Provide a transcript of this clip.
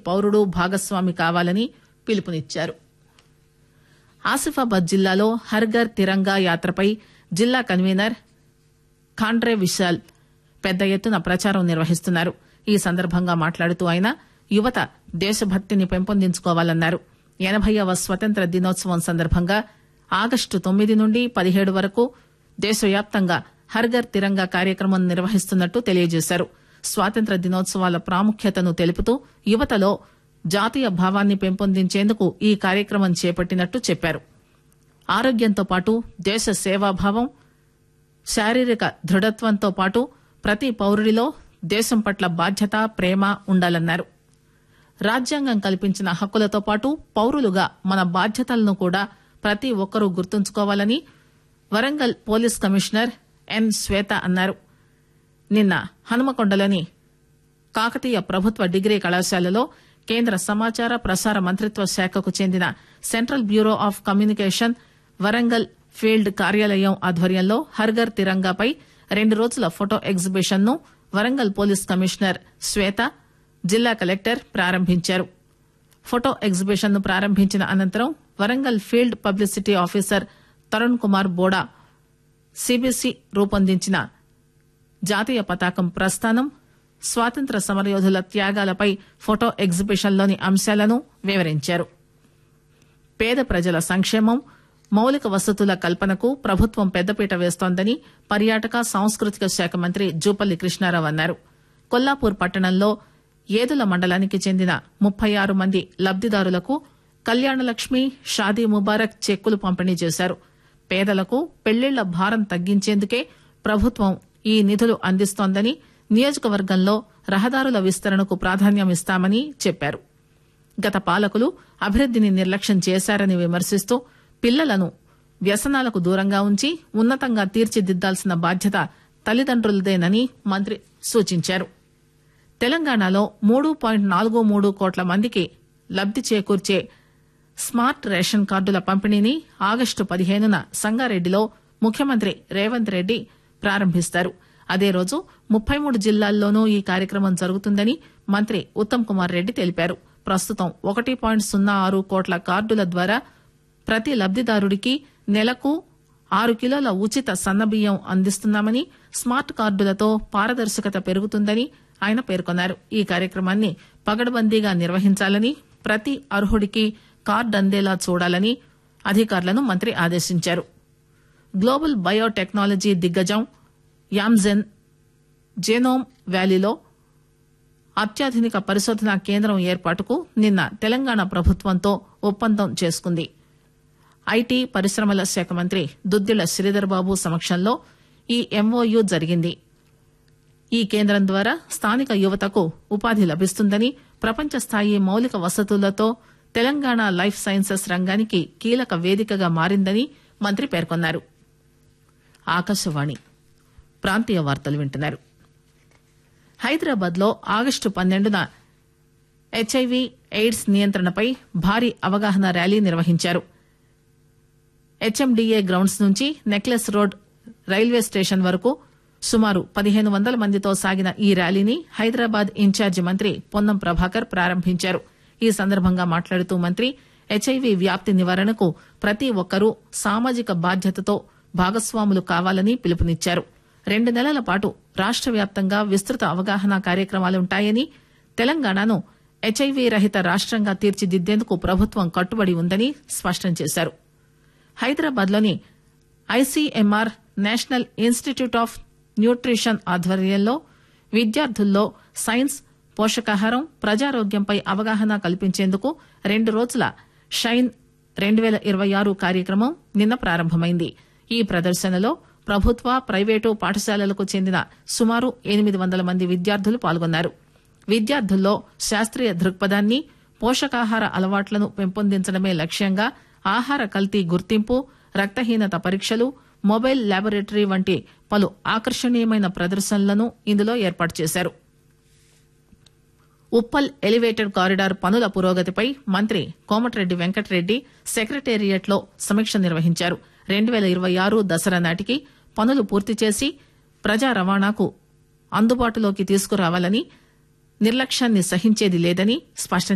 పౌరుడు భాగస్వామి కావాలని పిలుపునిచ్చారు. ఆసిఫాబాద్ జిల్లాలో హర్ఘర్ తిరంగా యాత్రపై జిల్లా కన్వీనర్ ఖాండ్రే విశాల్ పెద్ద ఎత్తున ప్రచారం నిర్వహిస్తున్నారు. ఈ సందర్భంగా మాట్లాడుతూ ఆయన యువత దేశభక్తిని పెంపొందించుకోవాలన్నారు. 80వ స్వతంత్ర దినోత్సవం సందర్భంగా ఆగస్టు 9 నుండి 17 వరకు దేశవ్యాప్తంగా హర్ఘర్ తిరంగా కార్యక్రమం నిర్వహిస్తున్నట్టు తెలియజేశారు. స్వాతంత్ర దినోత్సవాల ప్రాముఖ్యతను తెలుపుతూ యువతలో జాతీయ భావాన్ని పెంపొందించేందుకు ఈ కార్యక్రమం చేపట్టినట్టు చెప్పారు. ఆరోగ్యంతో పాటు దేశ సేవాభావం, శారీరక దృఢత్వంతో పాటు ప్రతి పౌరుడిలో దేశం పట్ల బాధ్యత, ప్రేమ ఉండాలన్నారు. రాజ్యాంగం కల్పించిన హక్కులతో పాటు పౌరులుగా మన బాధ్యతలను కూడా ప్రతి ఒక్కరూ గుర్తుంచుకోవాలని వరంగల్ పోలీస్ కమిషనర్ ఎన్ శ్వేత అన్నారు. నిన్న హనుమకొండలోని కాకతీయ ప్రభుత్వ డిగ్రీ కళాశాలలో కేంద్ర సమాచార ప్రసార మంత్రిత్వ శాఖకు చెందిన central bureau of communication Warangal field కార్యాలయం ఆధ్వర్యంలో హర్ఘర్ తిరంగాపై 2 రోజుల ఫోటో ఎగ్జిబిషన్ ను వరంగల్ పోలీస్ కమిషనర్ శ్వేత, జిల్లా కలెక్టర్ ప్రారంభించారు. ఫోటో ఎగ్జిబిషన్ ను ప్రారంభించిన అనంతరం Warangal field publicity officer Tarun Kumar Boda CBC రూపొందించిన జాతీయ పతాకం ప్రస్థానం, స్వాతంత్ర సమరయోధుల త్యాగాలపై ఫోటో ఎగ్జిబిషన్లోని అంశాలను వివరించారు. పేద ప్రజల సంక్షేమం, మౌలిక వసతుల కల్పనకు ప్రభుత్వం పెద్దపీట వేస్తోందని పర్యాటక సాంస్కృతిక శాఖ మంత్రి జూపల్లి కృష్ణారావు అన్నారు. కొల్లాపూర్ పట్టణంలో ఏదుల మండలానికి చెందిన 36 మంది లబ్దిదారులకు కళ్యాణలక్ష్మి, షాదీ ముబారక్ చెక్కులు పంపిణీ చేశారు. పేదలకు పెళ్లిళ్ల భారం తగ్గించేందుకే ప్రభుత్వం ఈ నిధులు అందిస్తోందని, నియోజకవర్గంలో రహదారుల విస్తరణకు ప్రాధాన్యమిస్తామని చెప్పారు. గత పాలకులు అభివృద్దిని నిర్లక్ష్యం చేశారని విమర్శిస్తూ పిల్లలను వ్యసనాలకు దూరంగా ఉంచి ఉన్నతంగా తీర్చిదిద్దాల్సిన బాధ్యత తల్లిదండ్రులదేనని మంత్రి సూచించారు. తెలంగాణలో 3.43 కోట్ల మందికి లబ్ది చేకూర్చే స్మార్ట్ రేషన్ కార్డుల పంపిణీని ఆగస్టు 15న సంగారెడ్డిలో ముఖ్యమంత్రి రేవంత్ రెడ్డి ప్రారంభిస్తారు. అదే రోజు 33 జిల్లాల్లోనూ ఈ కార్యక్రమం జరుగుతుందని మంత్రి ఉత్తమ్ కుమార్ రెడ్డి తెలిపారు. ప్రస్తుతం 1.06 కోట్ల కార్డుల ద్వారా ప్రతి లబ్దిదారుడికి నెలకు 6 కిలోల ఉచిత సన్నబియ్యం అందిస్తున్నామని, స్మార్ట్ కార్డులతో పారదర్శకత పెరుగుతుందని ఆయన పేర్కొన్నారు. ఈ కార్యక్రమాన్ని పగడ్బందీగా నిర్వహించాలని, ప్రతి అర్హుడికి కార్డు అందేలా చూడాలని అధికారులను మంత్రి ఆదేశించారు. గ్లోబల్ బయోటెక్నాలజీ దిగ్గజం యాంజెన్ జెనోమ్ వ్యాలీలో అత్యాధునిక పరిశోధనా కేంద్రం ఏర్పాటుకు నిన్న తెలంగాణ ప్రభుత్వంతో ఒప్పందం చేసుకుంది. ఐటీ పరిశ్రమల శాఖ మంత్రి దుద్దిళ్ల శ్రీధర్ బాబు సమక్షంలో ఈ ఎంఓయూ జరిగింది. ఈ కేంద్రం ద్వారా స్థానిక యువతకు ఉపాధి లభిస్తుందని, ప్రపంచ స్థాయి మౌలిక వసతులతో తెలంగాణ లైఫ్ సైన్సెస్ రంగానికి కీలక వేదికగా మారిందని మంత్రి పేర్కొన్నారు. ఆకాశవాణి ప్రాంతీయ వార్తలు వింటున్నారు. హైదరాబాద్ లో ఆగస్టు 12న హెచ్ఐవి ఎయిడ్స్ నియంత్రణపై భారీ అవగాహన ర్యాలీ నిర్వహించారు. హెచ్ఎండిఏ గ్రౌండ్స్ నుంచి నెక్లెస్ రోడ్ రైల్వే స్టేషన్ వరకు సుమారు 1500 మందితో సాగిన ఈ ర్యాలీని హైదరాబాద్ ఇన్ఛార్జి మంత్రి పొన్నం ప్రభాకర్ ప్రారంభించారు. ఈ సందర్భంగా మాట్లాడుతూ మంత్రి హెచ్ఐవి వ్యాప్తి నివారణకు ప్రతి ఒక్కరూ సామాజిక బాధ్యతతో భాగస్వాములు కావాలని పిలుపునిచ్చారు. 2 నెలల పాటు రాష్ట వ్యాప్తంగా విస్తృత అవగాహన కార్యక్రమాలుంటాయని, తెలంగాణను హెచ్ఐవి రహిత రాష్టంగా తీర్చిదిద్దేందుకు ప్రభుత్వం కట్టుబడి ఉందని స్పష్టం చేశారు. హైదరాబాద్ లోని ICMR national institute of nutrition ఆధ్వర్యంలో విద్యార్థుల్లో సైన్స్, పోషకాహారం, ప్రజారోగ్యంపై అవగాహన కల్పించేందుకు 2 రోజుల షైన్ 2026 కార్యక్రమం నిన్న ప్రారంభమైంది. ఈ ప్రదర్శనలో ప్రభుత్వ, ప్రైవేటు పాఠశాలలకు చెందిన సుమారు 800 మంది విద్యార్థులు పాల్గొన్నారు. విద్యార్థుల్లో శాస్త్రీయ దృక్పథాన్ని, పోషకాహార అలవాట్లను పెంపొందించడమే లక్ష్యంగా ఆహార కల్తీ గుర్తింపు, రక్తహీనత పరీక్షలు, మొబైల్ ల్యాబొరేటరీ వంటి పలు ఆకర్షణీయమైన ప్రదర్శనలను ఇందులో ఏర్పాటు చేశారు. ఉప్పల్ ఎలివేటెడ్ కారిడార్ పనుల పురోగతిపై మంత్రి కోమటిరెడ్డి వెంకటరెడ్డి సెక్రటేరియట్ లో సమీక్ష నిర్వహించారు. 2026 దసరా నాటికి పనులు పూర్తి చేసి ప్రజా రవాణాకు అందుబాటులోకి తీసుకురావాలని, నిర్లక్ష్యాన్ని సహించేది లేదని స్పష్టం